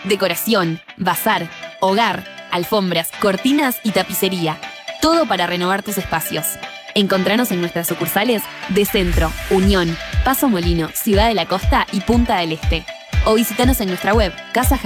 decoración, bazar, hogar, alfombras, cortinas y tapicería. Todo para renovar tus espacios. Encontranos en nuestras sucursales de Centro, Unión, Paso Molino, Ciudad de la Costa y Punta del Este. O visitanos en nuestra web, Casa